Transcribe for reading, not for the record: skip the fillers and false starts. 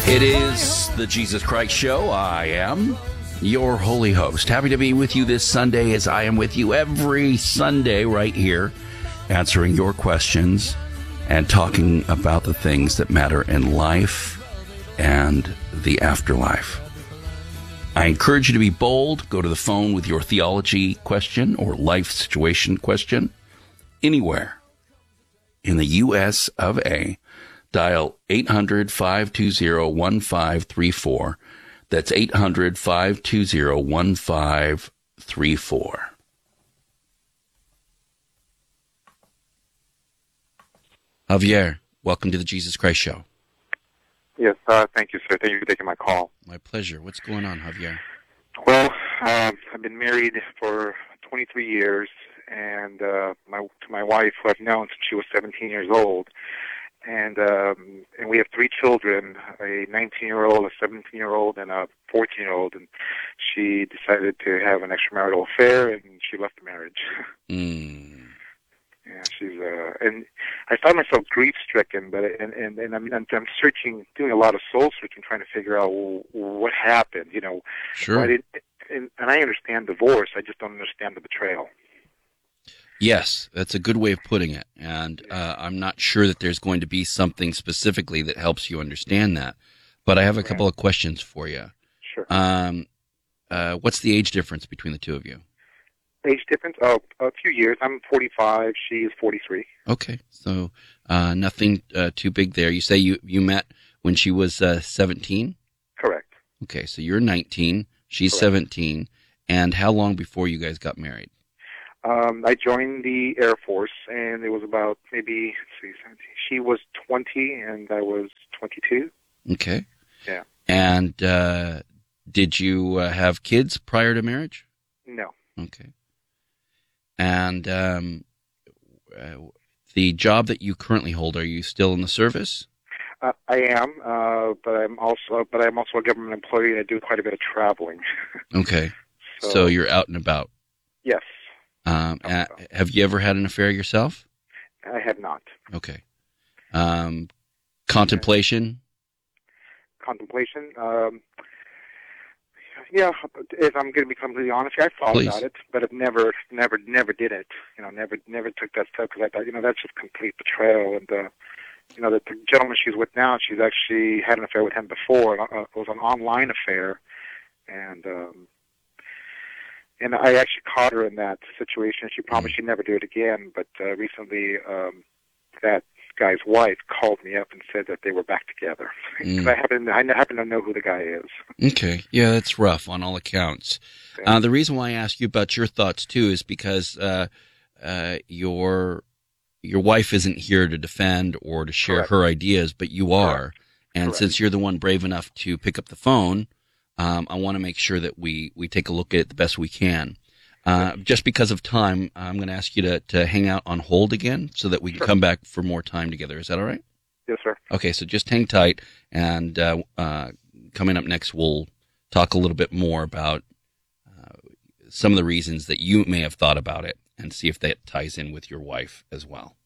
It is the Jesus Christ Show. I am your holy host. Happy to be with you this Sunday as I am with you every Sunday right here, answering your questions and talking about the things that matter in life and the afterlife. I encourage you to be bold. Go to the phone with your theology question or life situation question anywhere in the U.S. of A. Dial 800-520-1534. That's 800-520-1534. Javier, welcome to the Jesus Christ Show. Yes, thank you, sir. Thank you for taking my call. My pleasure. What's going on, Javier? Well, I've been married for 23 years, and to my wife, who I've known since she was 17 years old. And we have 3 children, a 19-year-old, a 17-year-old, and a 14-year-old. And she decided to have an extramarital affair, and she left the marriage. Yeah, she's and I found myself grief-stricken, but I'm searching, doing a lot of soul searching, trying to figure out what happened. You know, sure. Why and I understand divorce, I just don't understand the betrayal. Yes, that's a good way of putting it, and I'm not sure that there's going to be something specifically that helps you understand that, but I have a couple of questions for you. Sure. What's the age difference between the two of you? Age difference? Oh, a few years. I'm 45. She is 43. Okay, so nothing too big there. You say you met when she was 17? Correct. Okay, so you're 19, she's Correct. 17, and how long before you guys got married? I joined the Air Force, and it was about maybe, 17. She was 20, and I was 22. Okay. Yeah. And did you have kids prior to marriage? No. Okay. And the job that you currently hold, are you still in the service? I am, but I'm also a government employee, and I do quite a bit of traveling. Okay. So you're out and about. Yes. Have you ever had an affair yourself? I have not. Okay. Contemplation? Contemplation? Yeah, if I'm going to be completely honest, I thought Please. about it, but I've never did it. You know, never took that step, because I thought, that's just complete betrayal. And the gentleman she's with now, she's actually had an affair with him before. It was an online affair, and I actually caught her in that situation. She promised she'd never do it again, but recently that guy's wife called me up and said that they were back together. I happen to know who the guy is. Okay. Yeah, that's rough on all accounts. Yeah. The reason why I ask you about your thoughts, too, is because your wife isn't here to defend or to share Correct. her ideas, but you are. Correct. And Correct. since you're the one brave enough to pick up the phone, I want to make sure that we take a look at it the best we can. Just because of time, I'm going to ask you to hang out on hold again so that we can come back for more time together. Is that all right? Yes, sir. Okay, so just hang tight, and coming up next, we'll talk a little bit more about some of the reasons that you may have thought about it and see if that ties in with your wife as well.